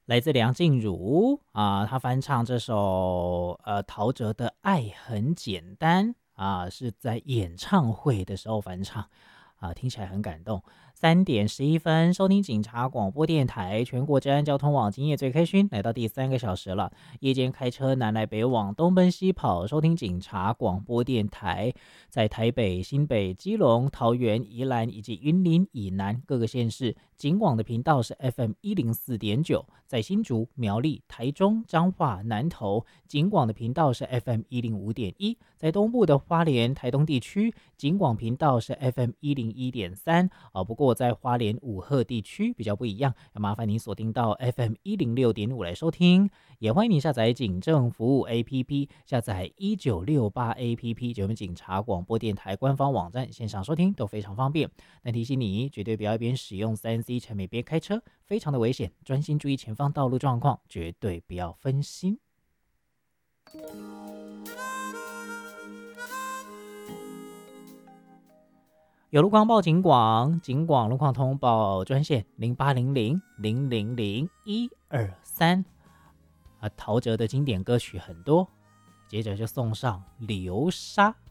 来自梁静茹他翻唱这首陶喆的《爱很简单》是在演唱会的时候翻唱听起来很感动。3:11，收听警察广播电台，全国治安交通网今夜最开勋，来到第3个小时了。夜间开车南来北往，东奔西跑，收听警察广播电台，在台北、新北、基隆、桃园、宜兰以及云林以南各个县市，警广的频道是 FM104.9，在新竹、苗栗、台中、彰化、南投，警广的频道是 FM105.1，在东部的花莲、台东地区，警广频道是 FM101.3。不过在花莲五鹤地区比较不一样，要麻烦你锁定到 FM106.5来收听。也欢迎你下载警政服务 APP， 下载1968 APP， 就我们警察广播电台官方网站，线上收听都非常方便。但提醒你，绝对不要一边使用3C 产品边开车，非常的危险，专心注意前方道路状况，绝对不要分心。有路况报警广，警广路况通报专线0800000123。陶喆的经典歌曲很多，接着就送上流沙。